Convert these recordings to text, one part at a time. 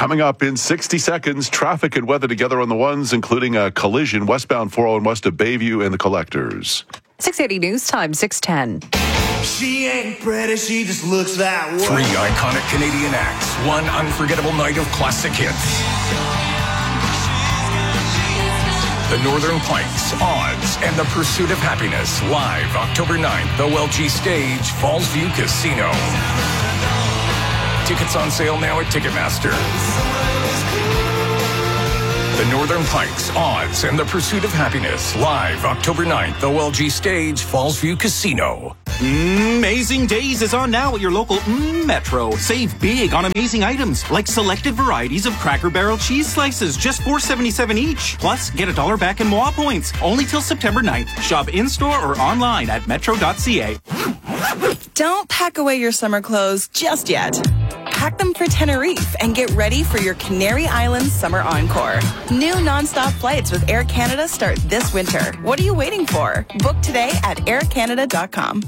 Coming up in 60 seconds, traffic and weather together on the ones, including a collision westbound 401 west of Bayview and the Collectors. 680 News Time, 6:10. She ain't pretty, she just looks that way. 3 iconic Canadian acts, 1 unforgettable night of classic hits. The Northern Pikes, Odds, and the Pursuit of Happiness, live October 9th, OLG Stage, Fallsview Casino. Tickets on sale now at Ticketmaster. The Northern Pikes, Odds, and the Pursuit of Happiness, live October 9th, OLG Stage, Fallsview Casino. Amazing Days is on now at your local Metro. Save big on amazing items like selected varieties of Cracker Barrel cheese slices, just $4.77 each. Plus, get $1 back in MOA points, only till September 9th. Shop in-store or online at metro.ca. Don't pack away your summer clothes just yet. Pack them for Tenerife and get ready for your Canary Islands Summer Encore. New nonstop flights with Air Canada start this winter. What are you waiting for? Book today at aircanada.com.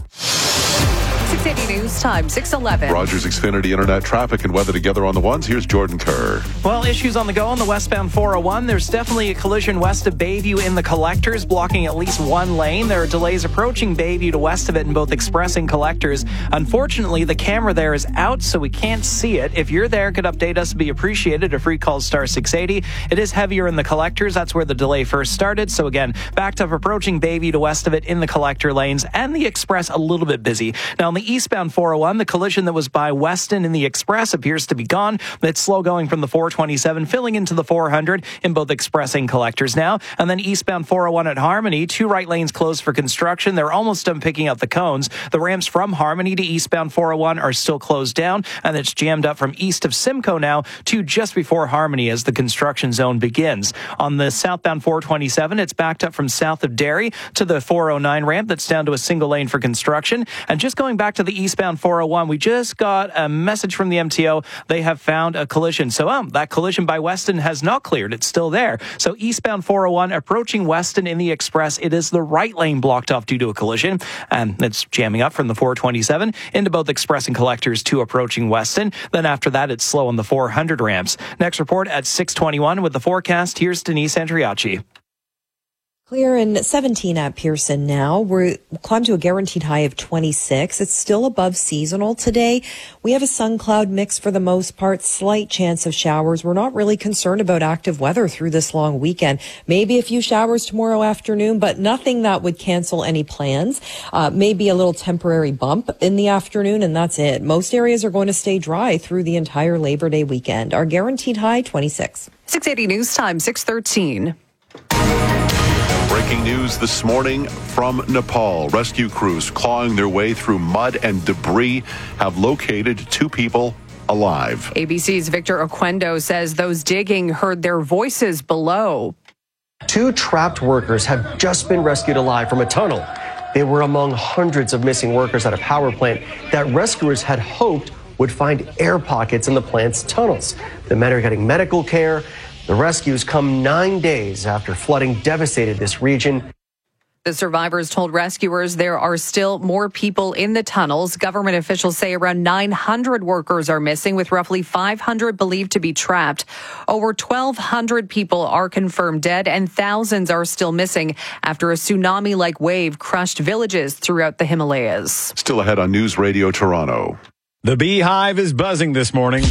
680 News Time, 6:11. Rogers Xfinity Internet traffic and weather together on the ones. Here's Jordan Kerr. Well, issues on the go on the westbound 401. There's definitely a collision west of Bayview in the Collectors, blocking at least one lane. There are delays approaching Bayview to west of it in both Express and Collectors. Unfortunately, the camera there is out, so we can't see it. If you're there, could update us, be appreciated. A free call star 680. It is heavier in the Collectors. That's where the delay first started. So again, backed up approaching Bayview to west of it in the Collector lanes, and the Express a little bit busy. Now on the eastbound 401, the collision that was by Weston in the Express appears to be gone. It's slow going from the 427, filling into the 400 in both Express and Collectors now. And then eastbound 401 at Harmony, 2 right lanes closed for construction. They're almost done picking up the cones. The ramps from Harmony to eastbound 401 are still closed down, and it's jammed up from east of Simcoe now to just before Harmony as the construction zone begins. On the southbound 427, it's backed up from south of Derry to the 409 ramp that's down to a single lane for construction. And just going back to the eastbound 401, we just got a message from the MTO. They have found a collision. So that collision by Weston has not cleared. It's still there. So eastbound 401 approaching Weston in the Express, it is the right lane blocked off due to a collision. And it's jamming up from the 427 into both Express and Collectors to approaching Weston. Then after that, it's slow on the 400 ramps. Next report at 6:21 with the forecast. Here's Denise Andriacci. Clear and 17 at Pearson now. We're climbed to a guaranteed high of 26. It's still above seasonal today. We have a sun-cloud mix for the most part, slight chance of showers. We're not really concerned about active weather through this long weekend. Maybe a few showers tomorrow afternoon, but nothing that would cancel any plans. Maybe a little temporary bump in the afternoon, and that's it. Most areas are going to stay dry through the entire Labor Day weekend. Our guaranteed high, 26. 680 News Time, 6:13. Breaking news this morning from Nepal. Rescue crews clawing their way through mud and debris have located 2 people alive. ABC's Victor Oquendo says those digging heard their voices below. 2 trapped workers have just been rescued alive from a tunnel. They were among hundreds of missing workers at a power plant that rescuers had hoped would find air pockets in the plant's tunnels. The men are getting medical care. The rescues come 9 days after flooding devastated this region. The survivors told rescuers there are still more people in the tunnels. Government officials say around 900 workers are missing, with roughly 500 believed to be trapped. Over 1,200 people are confirmed dead, and thousands are still missing after a tsunami-like wave crushed villages throughout the Himalayas. Still ahead on News Radio Toronto. The Beehive is buzzing this morning.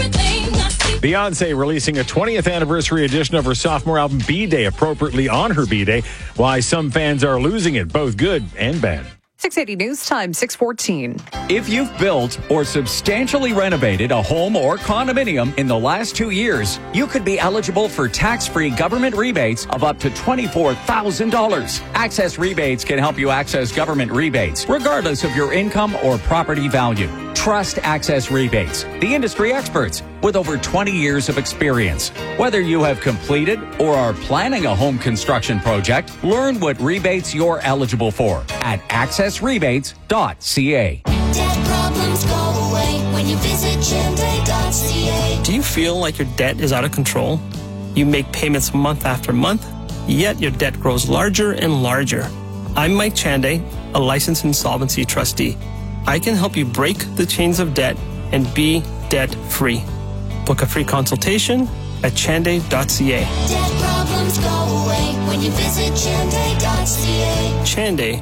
Beyonce releasing a 20th anniversary edition of her sophomore album B-Day appropriately on her B-Day. Why some fans are losing it, both good and bad. 680 News Time, 6:14. If you've built or substantially renovated a home or condominium in the last 2 years, you could be eligible for tax-free government rebates of up to $24,000. Access Rebates can help you access government rebates, regardless of your income or property value. Trust Access Rebates, the industry experts with over 20 years of experience. Whether you have completed or are planning a home construction project, learn what rebates you're eligible for at accessrebates.ca. Debt problems go away when you visit Chande.ca. Do you feel like your debt is out of control? You make payments month after month, yet your debt grows larger and larger. I'm Mike Chande, a licensed insolvency trustee. I can help you break the chains of debt and be debt-free. Book a free consultation at chanday.ca. Dead problems go away when you visit Chanday.ca. Chanday,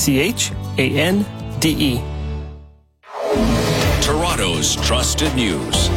Chande. Toronto's trusted news.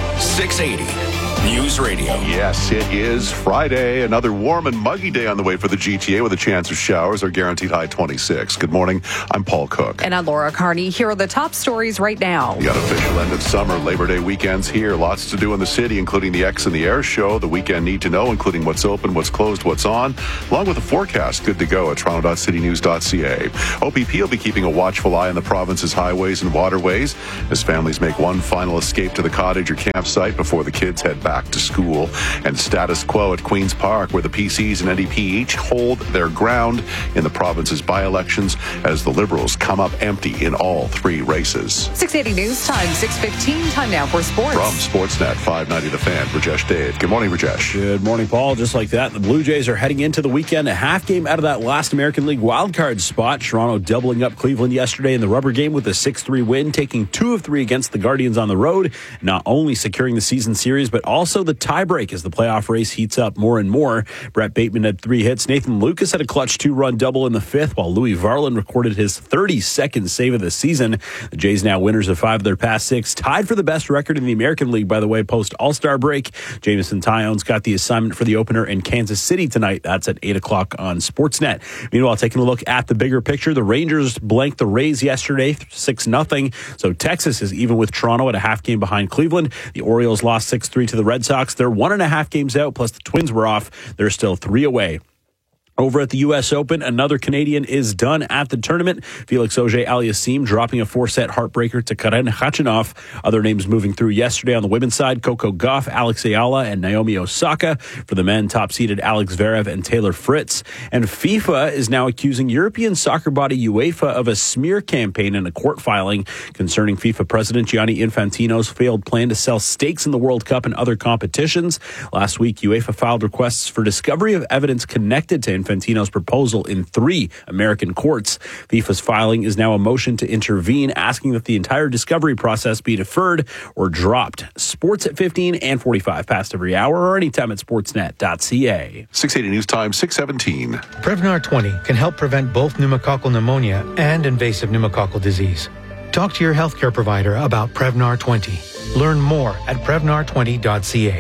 680 News Radio. Yes, it is Friday. Another warm and muggy day on the way for the GTA with a chance of showers. Our guaranteed high 26. Good morning. I'm Paul Cook. And I'm Laura Carney. Here are the top stories right now. The unofficial end of summer. Labor Day weekend's here. Lots to do in the city, including the X and the Air show. The weekend need to know, including what's open, what's closed, what's on, along with a forecast. Good to go at toronto.citynews.ca. OPP will be keeping a watchful eye on the province's highways and waterways as families make one final escape to the cottage or campsite before the kids head back to school. And status quo at Queen's Park, where the PCs and NDP each hold their ground in the province's by-elections as the Liberals come up empty in all three races. 680 News Time, 6:15. Time now for sports. From Sportsnet 590 The Fan, Rajesh Dave. Good morning, Rajesh. Good morning, Paul. Just like that, the Blue Jays are heading into the weekend a half game out of that last American League wildcard spot. Toronto doubling up Cleveland yesterday in the rubber game with a 6-3 win, taking 2 of 3 against the Guardians on the road, not only securing the season series, but also the tiebreak as the playoff race heats up more and more. Brett Bateman had 3 hits. Nathan Lucas had a clutch 2-run double in the 5th, while Louis Varland recorded his 32nd save of the season. The Jays now winners of 5 of their past 6, tied for the best record in the American League, by the way, post All-Star break. Jamison Tyon's got the assignment for the opener in Kansas City tonight. That's at 8 o'clock on Sportsnet. Meanwhile, taking a look at the bigger picture, the Rangers blanked the Rays yesterday, 6-0. So Texas is even with Toronto at a half game behind Cleveland. The Orioles lost 6-3 to the Red Sox. They're 1.5 games out, plus the Twins were off. They're still 3 away. Over at the U.S. Open, another Canadian is done at the tournament. Felix Auger-Aliassime dropping a 4-set heartbreaker to Karen Khachanov. Other names moving through yesterday on the women's side, Coco Gauff, Alex Ayala, and Naomi Osaka. For the men, top-seeded Alex Zverev and Taylor Fritz. And FIFA is now accusing European soccer body UEFA of a smear campaign in a court filing concerning FIFA President Gianni Infantino's failed plan to sell stakes in the World Cup and other competitions. Last week, UEFA filed requests for discovery of evidence connected to Infantino's proposal in 3 American courts. FIFA's filing is now a motion to intervene, asking that the entire discovery process be deferred or dropped. Sports at 15 and 45 past every hour or anytime at sportsnet.ca. 680 News Time, 6:17. Prevnar 20 can help prevent both pneumococcal pneumonia and invasive pneumococcal disease. Talk to your healthcare provider about Prevnar 20. Learn more at Prevnar20.ca.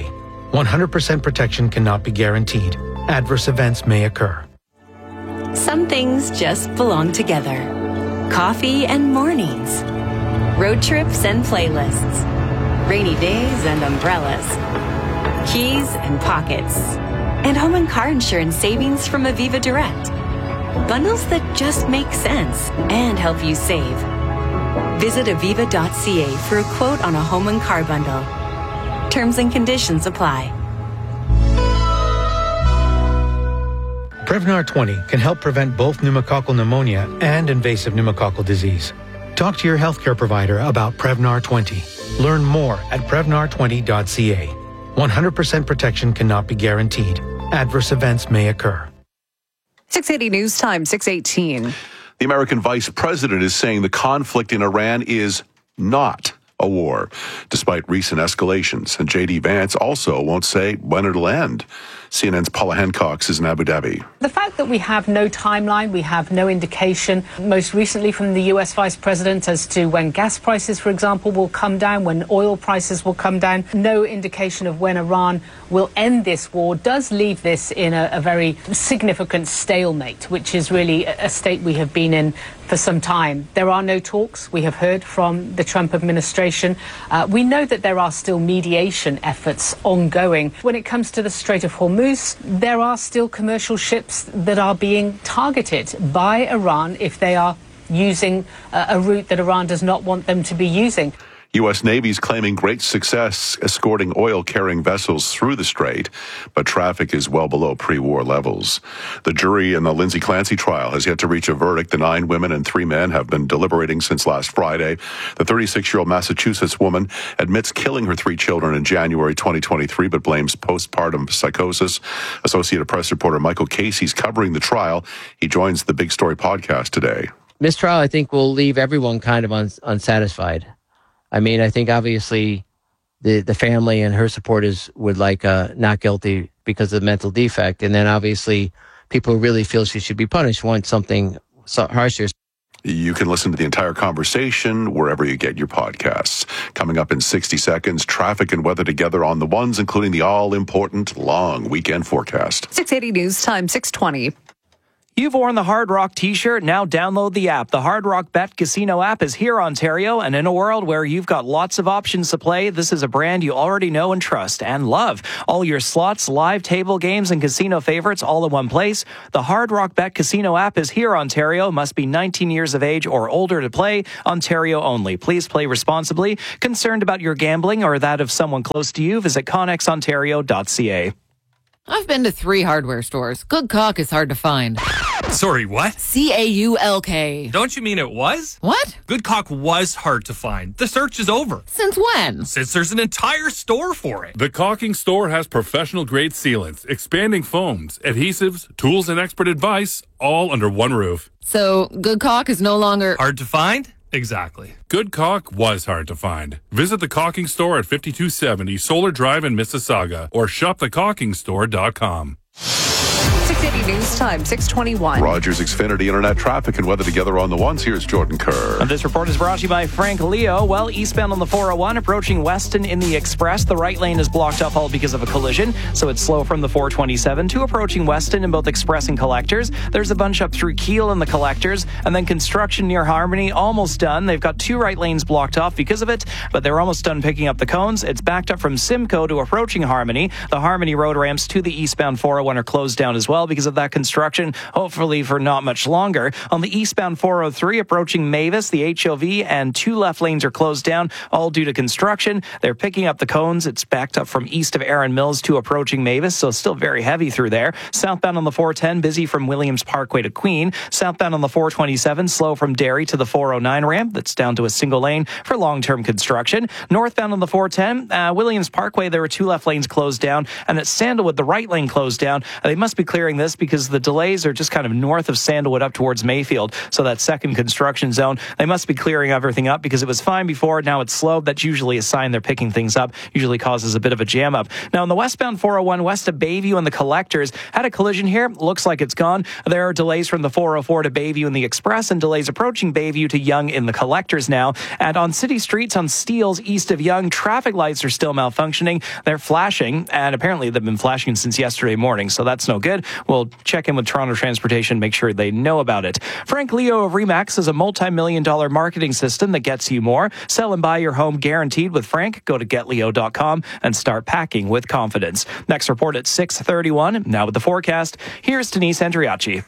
100% protection cannot be guaranteed. Adverse events may occur. Some things just belong together. Coffee and mornings. Road trips and playlists. Rainy days and umbrellas. Keys and pockets. And home and car insurance savings from Aviva Direct. Bundles that just make sense and help you save. Visit aviva.ca for a quote on a home and car bundle. Terms and conditions apply. Prevnar 20 can help prevent both pneumococcal pneumonia and invasive pneumococcal disease. Talk to your healthcare provider about Prevnar 20. Learn more at Prevnar20.ca. 100% protection cannot be guaranteed. Adverse events may occur. 680 News Time, 6:18. The American vice president is saying the conflict in Iran is not a war, despite recent escalations. And J.D. Vance also won't say when it'll end. CNN's Paula Hancock is in Abu Dhabi. The fact that we have no timeline, we have no indication, most recently from the U.S. Vice President, as to when gas prices, for example, will come down, when oil prices will come down, no indication of when Iran will end this war, does leave this in a very significant stalemate, which is really a state we have been in for some time. There are no talks, we have heard from the Trump administration. We know that there are still mediation efforts ongoing. When it comes to the Strait of Hormuz, there are still commercial ships that are being targeted by Iran if they are using a route that Iran does not want them to be using. U.S. Navy's claiming great success escorting oil-carrying vessels through the strait, but traffic is well below pre-war levels. The jury in the Lindsay Clancy trial has yet to reach a verdict. The 9 women and 3 men have been deliberating since last Friday. The 36-year-old Massachusetts woman admits killing her 3 children in January 2023, but blames postpartum psychosis. Associated Press reporter Michael Casey's covering the trial. He joins the Big Story podcast today. This trial, I think, will leave everyone kind of unsatisfied. I mean, I think obviously the family and her supporters would like not guilty because of mental defect. And then obviously people who really feel she should be punished want something harsher. You can listen to the entire conversation wherever you get your podcasts. Coming up in 60 seconds, traffic and weather together on the ones, including the all-important long weekend forecast. 680 News Time, 620. You've worn the Hard Rock t-shirt, now download the app. The Hard Rock Bet Casino app is here, Ontario, and in a world where you've got lots of options to play, this is a brand you already know and trust and love. All your slots, live table games, and casino favorites all in one place. The Hard Rock Bet Casino app is here, Ontario. Must be 19 years of age or older to play. Ontario only. Please play responsibly. Concerned about your gambling or that of someone close to you? Visit connexontario.ca. I've been to 3 hardware stores. Good caulk is hard to find. Sorry, what? CAULK. Don't you mean it was? What? Good caulk was hard to find. The search is over. Since when? Since there's an entire store for it. The Caulking Store has professional-grade sealants, expanding foams, adhesives, tools, and expert advice, all under one roof. So, good caulk is no longer... hard to find? Exactly. Good caulk was hard to find. Visit the Caulking Store at 5270 Solar Drive in Mississauga or shopthecaulkingstore.com. 680 News Time, 621. Rogers Xfinity Internet traffic and weather together on the ones. Here's Jordan Kerr. And this report is brought to you by Frank Leo. Well, eastbound on the 401, approaching Weston in the Express. The right lane is blocked up all because of a collision, so it's slow from the 427 to approaching Weston in both Express and Collectors. There's a bunch up through Keele in the Collectors, and then construction near Harmony, almost done. They've got 2 right lanes blocked off because of it, but they're almost done picking up the cones. It's backed up from Simcoe to approaching Harmony. The Harmony road ramps to the eastbound 401 are closed down as well because of that construction, hopefully for not much longer. On the eastbound 403 approaching Mavis, the HOV and 2 left lanes are closed down, all due to construction. They're picking up the cones. It's backed up from east of Erin Mills to approaching Mavis, so still very heavy through there. Southbound on the 410, busy from Williams Parkway to Queen. Southbound on the 427, slow from Derry to the 409 ramp. That's down to a single lane for long-term construction. Northbound on the 410, Williams Parkway, there were 2 left lanes closed down, and at Sandalwood, the right lane closed down. They must be clearing this because the delays are just kind of north of Sandalwood up towards Mayfield. So that second construction zone, they must be clearing everything up because it was fine before. Now it's slow. That's usually a sign they're picking things up. Usually causes a bit of a jam up. Now on the westbound 401 west of Bayview and the Collectors, had a collision here. Looks like it's gone. There are delays from the 404 to Bayview in the Express and delays approaching Bayview to Yonge in the Collectors now. And on city streets on Steeles east of Yonge, traffic lights are still malfunctioning. They're flashing, and apparently they've been flashing since yesterday morning, so that's no good. We'll check in with Toronto Transportation, make sure they know about it. Frank Leo of RE/MAX is a multi-million-dollar marketing system that gets you more. Sell and buy your home guaranteed with Frank. Go to getleo.com and start packing with confidence. Next report at 6:31. Now with the forecast, here's Denise Andriachi.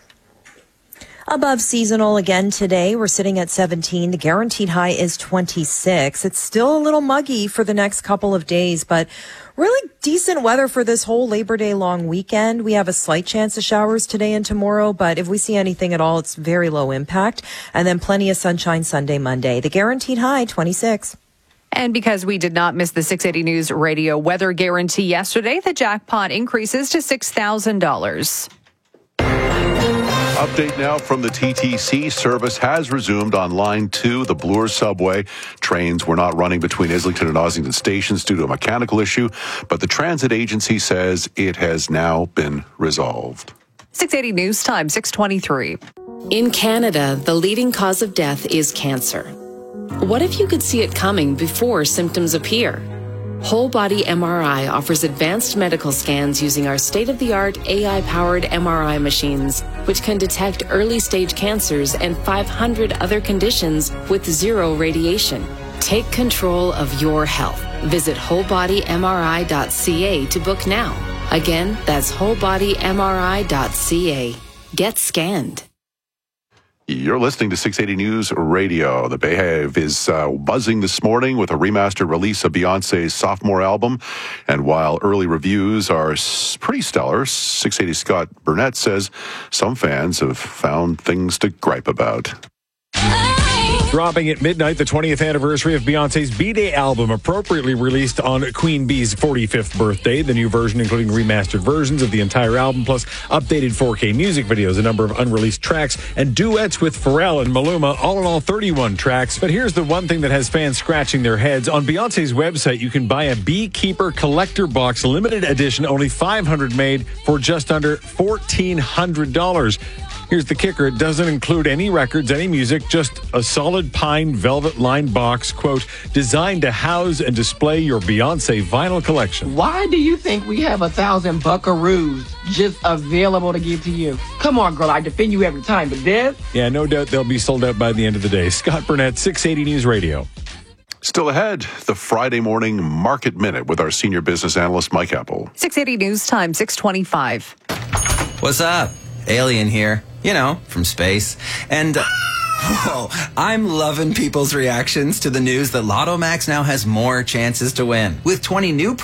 Above seasonal again today. We're sitting at 17. The guaranteed high is 26. It's still a little muggy for the next couple of days, but really decent weather for this whole Labor Day long weekend. We have a slight chance of showers today and tomorrow, but if we see anything at all, it's very low impact. And then plenty of sunshine Sunday, Monday. The guaranteed high, 26. And because we did not miss the 680 News radio weather guarantee yesterday, the jackpot increases to $6,000. Update now from the TTC. Service has resumed on Line 2, the Bloor subway. Trains were not running between Islington and Ossington stations due to a mechanical issue, but the transit agency says it has now been resolved. 680 News Time, 623. In Canada, the leading cause of death is cancer. What if you could see it coming before symptoms appear? Whole Body MRI offers advanced medical scans using our state-of-the-art AI-powered MRI machines, which can detect early-stage cancers and 500 other conditions with zero radiation. Take control of your health. Visit wholebodymri.ca to book now. Again, that's wholebodymri.ca. Get scanned. You're listening to 680 News Radio. The Bayhive is buzzing this morning with a remastered release of Beyonce's sophomore album. And while early reviews are pretty stellar, 680 Scott Burnett says some fans have found things to gripe about. Hey! Dropping at midnight, the 20th anniversary of Beyonce's B-Day album, appropriately released on Queen Bee's 45th birthday. The new version, including remastered versions of the entire album, plus updated 4K music videos, a number of unreleased tracks, and duets with Pharrell and Maluma. All in all, 31 tracks. But here's the one thing that has fans scratching their heads. On Beyonce's website, you can buy a Beekeeper collector box, limited edition, only 500 made, for just under $1,400. Here's the kicker. It doesn't include any records, any music, just a solid pine velvet-lined box, quote, designed to house and display your Beyonce vinyl collection. Why do you think we have 1,000 buckaroos just available to give to you? Come on, girl, I defend you every time, but this? Yeah, no doubt they'll be sold out by the end of the day. Scott Burnett, 680 News Radio. Still ahead, the Friday morning Market Minute with our senior business analyst, Mike Apple. 680 News Time, 625. What's up? Alien here, you know, from space. And, whoa, I'm loving people's reactions to the news that Lotto Max now has more chances to win. With 20 new